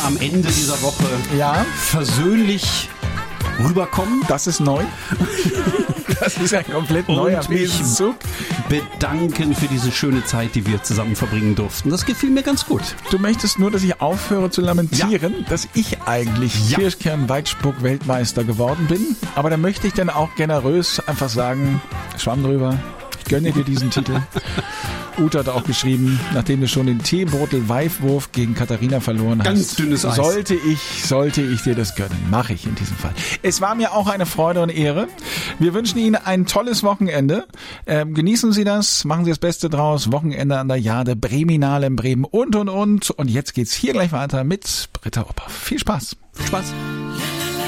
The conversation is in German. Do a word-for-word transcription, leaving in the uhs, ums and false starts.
am Ende dieser Woche ja. versöhnlich rüberkommen. Das ist neu. Das ist ein komplett neuer Und mich Wesenszug. bedanken für diese schöne Zeit, die wir zusammen verbringen durften. Das gefiel mir ganz gut. Du möchtest nur, dass ich aufhöre zu lamentieren, ja. dass ich eigentlich ja. Kirschkern-Weitspuck-Weltmeister geworden bin. Aber da möchte ich dann auch generös einfach sagen, Schwamm drüber, ich gönne dir diesen Titel. Ute hat auch geschrieben, nachdem du schon den Teebeutel-Weifwurf gegen Katharina verloren hast. Ganz dünnes Eis. Sollte ich, sollte ich dir das gönnen. Mache ich in diesem Fall. Es war mir auch eine Freude und Ehre. Wir wünschen Ihnen ein tolles Wochenende. Ähm, genießen Sie das, machen Sie das Beste draus. Wochenende an der Jade, Breminale in Bremen und, und, und. Und jetzt geht's hier gleich weiter mit Britta Ophoff. Viel Spaß. Spaß.